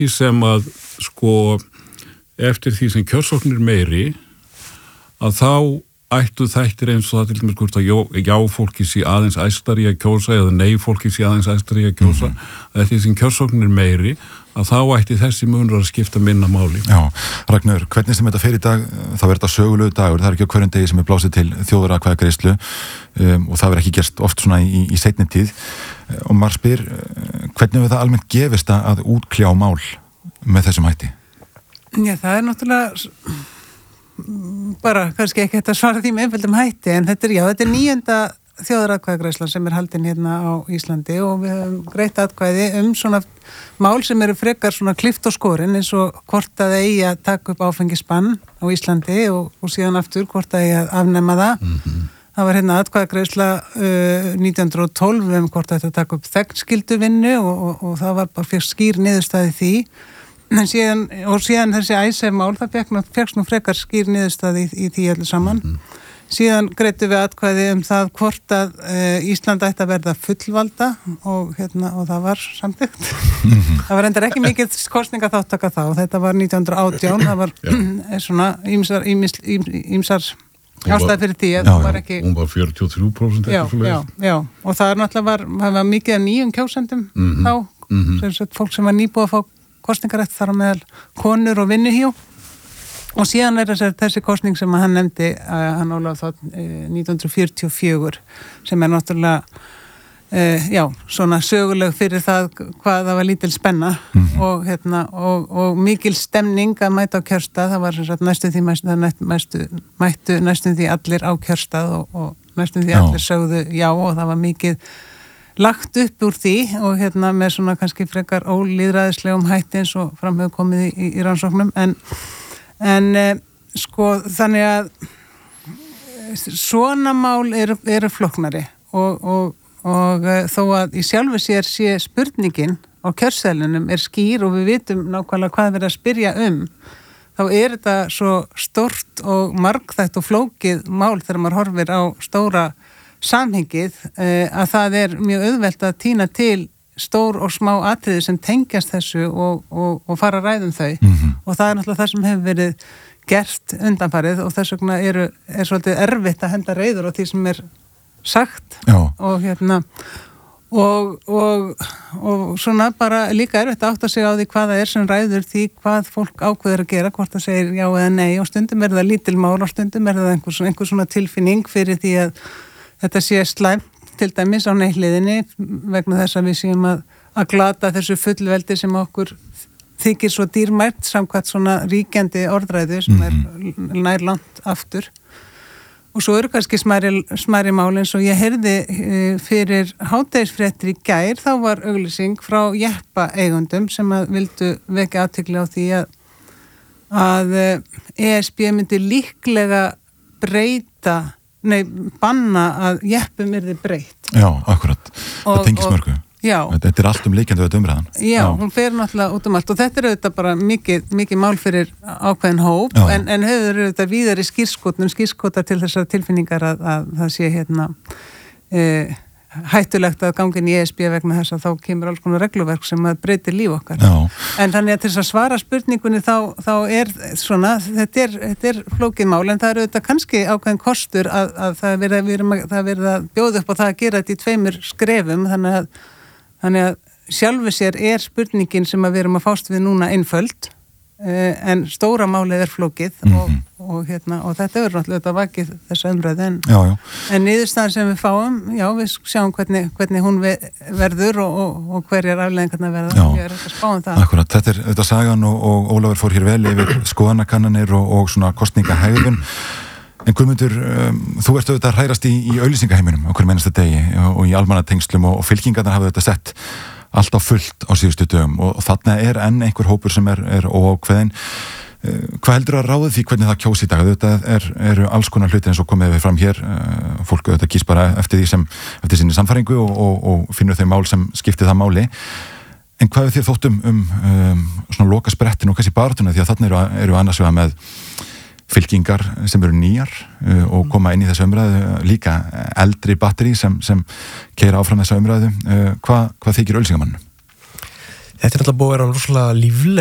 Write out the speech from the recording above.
því sem að sko eftir því sem kjörsóknir meiri að þá ættu þættir eins og það til dæmis hvort að já fólki sé aðeins æstari að kjósa eða nei fólki sé aðeins æstari að kjósa að því sem kjörsóknir meiri að þá ætti þessi munur að skipta minna máli. Já, Ragnar, hvernig sem þetta fer í dag, þá er þetta sögulegu dagur, það er ekki á hverjum degi sem er blásið til þjóðaratkvæðagreiðslu og það er ekki gerst oft svona í seinni tíð og maður spyr, hvernig hefur það almennt gefist að útkljá mál með þessum hætti? Já, það er náttúrulega bara kannski ekki þetta svara því með einföldum hætti en þetta er 9. þjóðaratkvæðagreiðslan sem er haldin hérna á Íslandi og við höfum greitt atkvæði svona mál sem eru frekar svona klift og skorin eins og hvort að eigi að taka upp áfengisbann á Íslandi og síðan aftur hvort að eigi að afnema það. Það var hérna atkvæðagreiðsla 1912 hvort að þetta taka upp þegnskylduvinnu og það var bara fyrir skýr niðurstaði því. En síðan þessi æsef-mál, það fékkst nú frekar skýr niðurstaði í því öllu saman. Síðan greiddum við atkvæði það hvort að Ísland ætti að verða fullvalda og það var samþykkt. Það var endar ekki mikið kosningaþáttaka þá, þetta var 1918, það var svona ýmsar ástæði fyrir því að það var ekki... Hún var 43% Já, og það náttúrulega var mikið af nýjum kjósendum þá, sem sagt fólk sem var nýbúið að fá kosningarætt þar á meðal konur og vinnuhjú og síðan er þessi kosning sem hann nefndi hann Ólafur Þ 1944 sem er náttúrulega svona söguleg fyrir það hvað það var lítil spenna og mikil stemning að mæta á kjörstað, það var næstum því allir á kjörstað og næstum því allir sögðu já og það var mikið lagt upp úr því og með svona kannski frekar ólýðræðislegum hætti eins og fram hefur komið í rannsóknum en sko þannig að svona mál eru flóknari og þó að í sjálfu sér sé spurningin á kjörseðlunum er skýr og við vitum nákvæmlega hvað verið að spyrja þá er þetta svo stórt og margþætt og flókið mál þegar maður horfir á stóra samhengið að það er mjög auðvelt að tína til stór og smá atriði sem tengjast þessu og fara að ræða þau og það er náttúrulega það sem hefur verið gert undanfarið og þess vegna er svolítið erfitt að henda reiður á því sem er sagt og svona bara líka erfitt að átta sig á því hvað það er sem ræður því hvað fólk ákveður að gera, hvort það segir já eða nei og stundum er það lítil mál og stundum er það einhver svona tilfinning fyrir því að þetta sé slæmt til dæmis á neihliðinni vegna þess að við séum að glata þessu fullveldi sem okkur þykir svo dýrmætt samkvæmt svona ríkjandi orðræðu sem er nær langt aftur. Og svo eru kannski smærri mál eins og ég heyrði fyrir hádegisfréttir í gær, þá var auglýsing frá jeppaeigundum sem að vildu vekja athygli á því að ESB myndi líklega banna að jeppum yrði breytt. Já, akkurat. Það tengist mörgu. Já. Þetta er allt líkjandi við umræðan. Já, hún fer náttúrulega út allt og þetta er auðvitað bara mikið mál fyrir ákveðin hóp en hefur auðvitað víðar í skírskotar til þessar tilfinningar að það sé hættulegt að ganga inn í ESB vegna þess að þá kemur alls konar regluverk sem að breytir líf okkar. Já. En þannig að til þess að svara spurningunni þá er svona, þetta er flókið mál en það er auðvitað kannski ákveðin kostur að það verið að bjóða upp á það að gera þetta í 2 skrefum þannig að sjálfu sér er spurningin sem að við erum að fást við núna einföld en stóra málið er flókið og þetta er náttúrulega vakið þessa umræðu en niðurstaðan sem við fáum, við sjáum hvernig hún verður og hverjar afleiðingarnar verða, ég er að spá það. Akkurat, þetta er auðvitað sagan og Ólafur fór hér vel yfir skoðanakannanir og svona kosningahegðun en Guðmundur, þú ert auðvitað að hrærast í auglýsingaheiminum á hverjum einasta degi og í almannatengslum og fylkingarnar hafa auðvitað sett allt á fullt á síðustu dögum og þarna er enn einhver hópur sem er óákveðinn. Hvað heldur að ráði því hvernig það kjósi í dag? Þetta eru alls konar hluti eins og komið við fram hér. Fólk auðvitað kýs bara eftir sinni samfæringu og finnur þau mál sem skipti það máli. En hvað er þér þótt svona loka sprettin og kannski barátuna því að þarna eru annars vegar með fylkingar sem eru nýjar og koma inn í þessu umræðu, líka eldri batteri sem keyra áfram þessa umræðu. Hvað þykir auglýsingamannum? Þetta er alltaf búið að vera rosalega lífleg